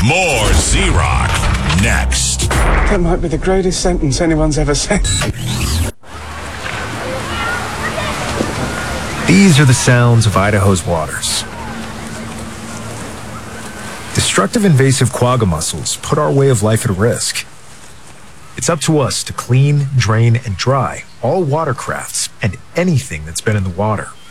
More Z-Rock next. That might be the greatest sentence anyone's ever said. These are the sounds of Idaho's waters. Destructive invasive quagga mussels put our way of life at risk. It's up to us to clean, drain, and dry all watercrafts and anything that's been in the water.